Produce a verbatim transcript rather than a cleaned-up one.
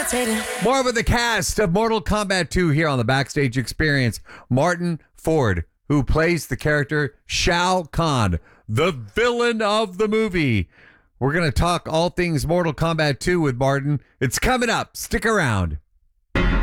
rotating. More with the cast of Mortal Kombat two here on the Backstage Experience. Martin Ford, who plays the character Shao Kahn, the villain of the movie. We're going to talk all things Mortal Kombat two with Martin. It's coming up. Stick around.